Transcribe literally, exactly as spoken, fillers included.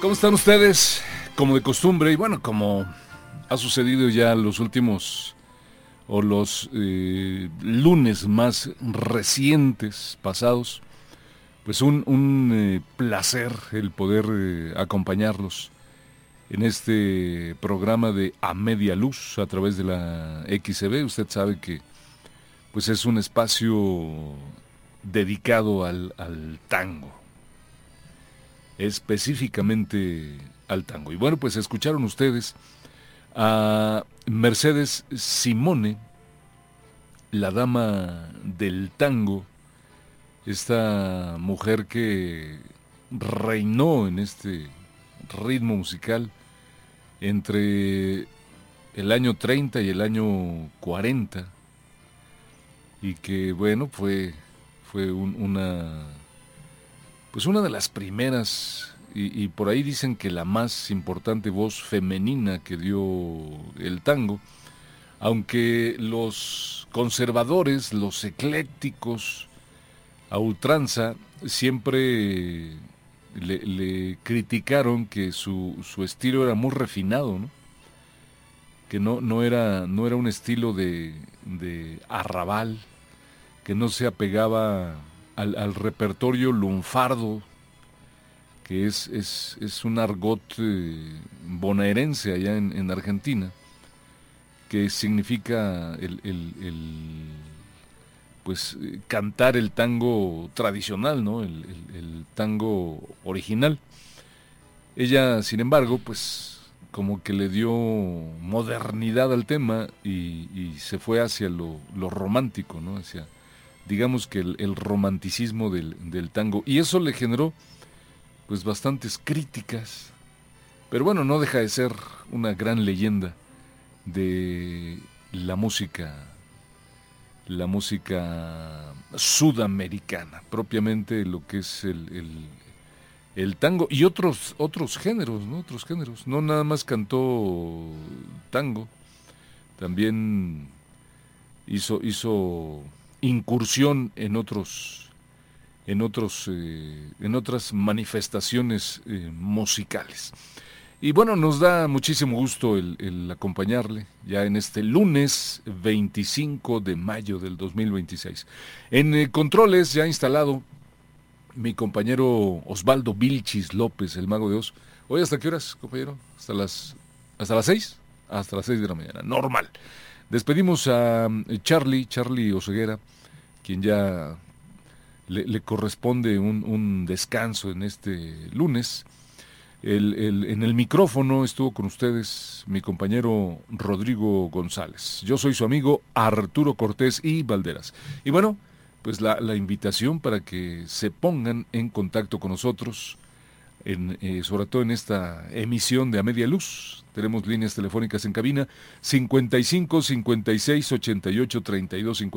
¿Cómo están ustedes? Como de costumbre, y bueno, como ha sucedido ya los últimos o los eh, lunes más recientes pasados, pues un, un eh, placer el poder eh, acompañarlos en este programa de A Media Luz a través de la X C B. Usted sabe que pues es un espacio dedicado al, al tango, específicamente al tango. Y bueno, pues escucharon ustedes a Mercedes Simone, la dama del tango, esta mujer que reinó en este ritmo musical entre el año treinta y el año cuarenta, y que bueno, fue, fue un, una, pues una de las primeras, y, y por ahí dicen que la más importante voz femenina que dio el tango, aunque los conservadores, los eclécticos a ultranza, siempre le, le criticaron que su, su estilo era muy refinado, ¿no? Que no, no, era, no era un estilo de, de arrabal, que no se apegaba al, al repertorio lunfardo, que es, es, es un argot eh, bonaerense allá en, en Argentina, que significa el, el, el pues eh, cantar el tango tradicional, ¿no? El, el, el tango original. Ella, sin embargo, pues como que le dio modernidad al tema y, y se fue hacia lo, lo romántico, ¿no? Hacia, digamos que el, el romanticismo del, del tango. Y eso le generó pues bastantes críticas, pero bueno, no deja de ser una gran leyenda de la música, la música sudamericana, propiamente lo que es el, el, el tango y otros otros géneros, ¿no? Otros géneros. No nada más cantó tango, también hizo hizo incursión en otros en otros eh, en otras manifestaciones eh, musicales. Y bueno, nos da muchísimo gusto el, el acompañarle ya en este lunes veinticinco de mayo del dos mil veintiséis. En eh, controles ya instalado mi compañero Osvaldo Vilchis López, el Mago de Oz. Hoy, ¿hasta qué horas, compañero? ¿Hasta las hasta las seis? Hasta las seis de la mañana, normal. Despedimos a Charlie, Charlie Oseguera, quien ya le, le corresponde un, un descanso en este lunes. El, el, en el micrófono estuvo con ustedes mi compañero Rodrigo González. Yo soy su amigo Arturo Cortés y Valderas. Y bueno, pues la, la invitación para que se pongan en contacto con nosotros, en, eh, sobre todo en esta emisión de A Media Luz. Tenemos líneas telefónicas en cabina cincuenta y cinco, cincuenta y seis, ochenta y ocho, treinta y dos, cincuenta.